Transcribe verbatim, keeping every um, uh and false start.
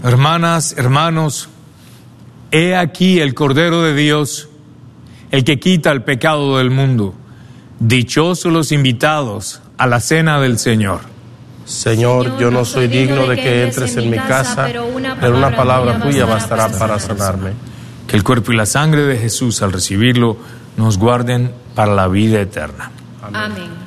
Hermanas, hermanos, he aquí el Cordero de Dios, el que quita el pecado del mundo. Dichosos los invitados a la cena del Señor. Señor, yo no soy digno de que entres en mi casa, pero una palabra tuya bastará para sanarme. Que el cuerpo y la sangre de Jesús, al recibirlo, nos guarden para la vida eterna. Amén.